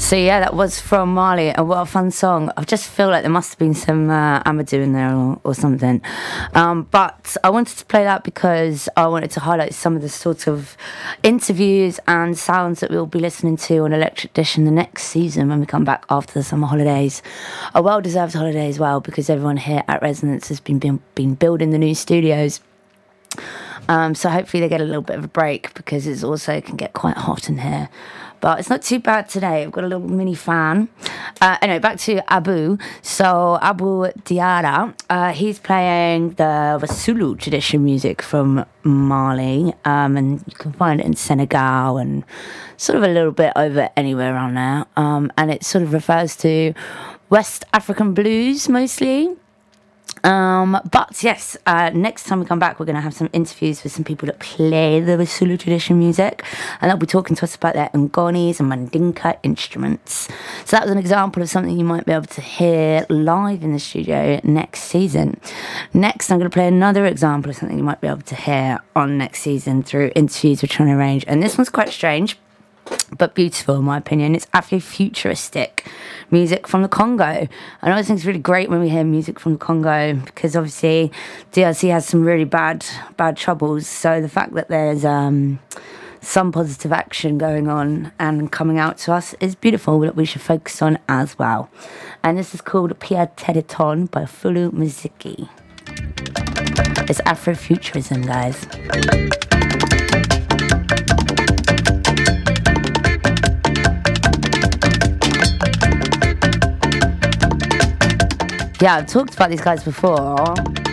So yeah, that was from Mali, and what a fun song. I just feel like there must have been some Amadou in there or something. But I wanted to play that because I wanted to highlight some of the sort of interviews and sounds that we'll be listening to on Electric Dish in the next season when we come back after the summer holidays. A well-deserved holiday as well, because everyone here at Resonance has been building the new studios. So hopefully they get a little bit of a break, because it also can get quite hot in here. But it's not too bad today. I've got a little mini fan. Anyway, back to Abu. So Abu Diarra, he's playing the Wassoulou tradition music from Mali. And you can find it in Senegal and sort of a little bit over anywhere around there. And it sort of refers to West African blues mostly. But yes, next time we come back, we're going to have some interviews with some people that play the Wassoulou tradition music, and they'll be talking to us about their ngonis and mandinka instruments. So that was an example of something you might be able to hear live in the studio next season. Next, I'm going to play another example of something you might be able to hear on next season through interviews we're trying to arrange, and this one's quite strange but beautiful in my opinion. It's Afrofuturistic music from the Congo. And I always think it's really great when we hear music from the Congo, because obviously DRC has some really bad troubles. So the fact that there's some positive action going on and coming out to us is beautiful, that we should focus on as well. And this is called Pia Tedeton by Fulu Muziki. It's Afrofuturism, guys. Yeah, I've talked about these guys before.